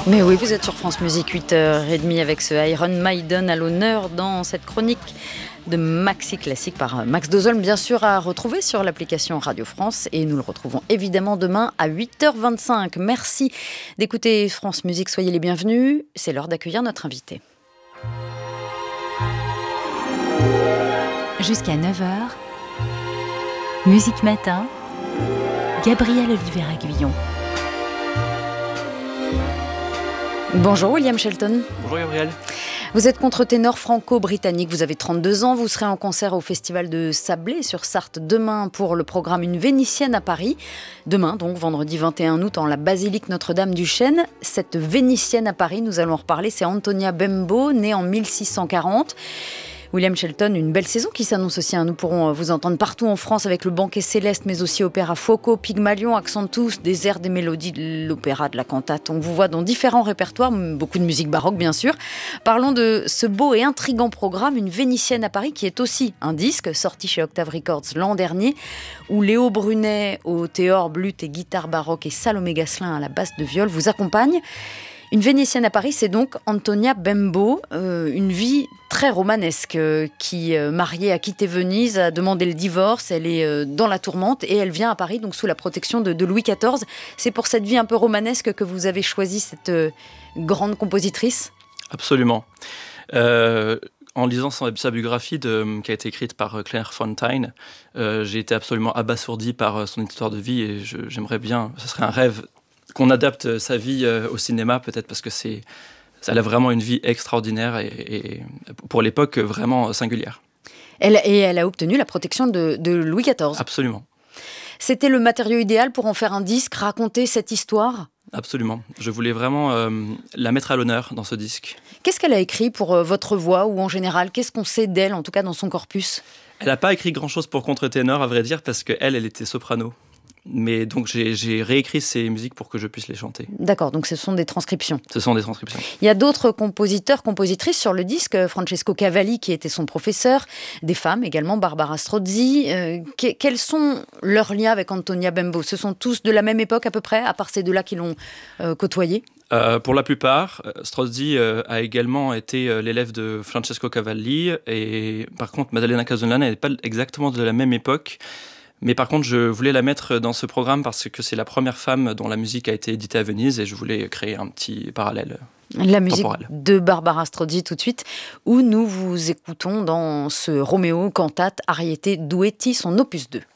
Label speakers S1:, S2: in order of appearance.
S1: Mais oui, vous êtes sur France Musique, 8h30 avec ce Iron Maiden à l'honneur dans cette chronique de Maxi Classique par Max Dozolm, bien sûr à retrouver sur l'application Radio France, et nous le retrouvons évidemment demain à 8h25. Merci d'écouter France Musique, soyez les bienvenus, c'est l'heure d'accueillir notre invité.
S2: Jusqu'à 9h, Musique Matin, Gabriel Oliver-Aguillon.
S1: Bonjour William Shelton.
S3: Bonjour Gabriel.
S1: Vous êtes contre-ténor franco-britannique, vous avez 32 ans, vous serez en concert au Festival de Sablé-sur-Sarthe demain pour le programme Une Vénitienne à Paris. Demain, donc vendredi 21 août, en la basilique Notre-Dame du Chêne. Cette Vénitienne à Paris, nous allons en reparler, c'est Antonia Bembo, née en 1640. William Shelton, une belle saison qui s'annonce aussi. Nous pourrons vous entendre partout en France avec le Banquet Céleste, mais aussi Opéra Foco, Pygmalion, Accentus, des airs, des mélodies, de l'opéra, de la cantate. On vous voit dans différents répertoires, beaucoup de musique baroque bien sûr. Parlons de ce beau et intrigant programme, Une Vénitienne à Paris, qui est aussi un disque sorti chez Octave Records l'an dernier, où Léo Brunet au théorbe, luth et guitare baroque et Salomé Gasselin à la basse de viol vous accompagnent. Une Vénitienne à Paris, c'est donc Antonia Bembo, une vie très romanesque qui, mariée, a quitté Venise, a demandé le divorce, elle est dans la tourmente et elle vient à Paris donc sous la protection de Louis XIV. C'est pour cette vie un peu romanesque que vous avez choisi cette grande compositrice ?
S3: Absolument. En lisant sa biographie qui a été écrite par Claire Fontaine, j'ai été absolument abasourdi par son histoire de vie et j'aimerais bien, ce serait un rêve, qu'on adapte sa vie au cinéma, peut-être parce que elle a vraiment une vie extraordinaire et pour l'époque vraiment singulière.
S1: Elle a obtenu la protection de Louis XIV.
S3: Absolument.
S1: C'était le matériau idéal pour en faire un disque, raconter cette histoire ?
S3: Absolument. Je voulais vraiment la mettre à l'honneur dans ce disque.
S1: Qu'est-ce qu'elle a écrit pour votre voix ou en général ? Qu'est-ce qu'on sait d'elle, en tout cas dans son corpus ?
S3: Elle n'a pas écrit grand-chose pour contre-ténor, à vrai dire, parce qu'elle était soprano. Mais donc j'ai réécrit ces musiques pour que je puisse les chanter.
S1: D'accord, donc ce sont des transcriptions.
S3: Ce sont des transcriptions.
S1: Il y a d'autres compositeurs, compositrices sur le disque, Francesco Cavalli qui était son professeur, des femmes également, Barbara Strozzi. Quels sont leurs liens avec Antonia Bembo ? Ce sont tous de la même époque à peu près, à part ces deux-là qui l'ont côtoyée ?
S3: Pour la plupart, Strozzi a également été l'élève de Francesco Cavalli et par contre Maddalena Casonlana n'est pas exactement de la même époque. Mais par contre, je voulais la mettre dans ce programme parce que c'est la première femme dont la musique a été éditée à Venise et je voulais créer un petit parallèle
S1: la musique
S3: temporel.
S1: De Barbara Strozzi tout de suite, où nous vous écoutons dans ce Roméo, cantate, ariété, duetti, son opus 2.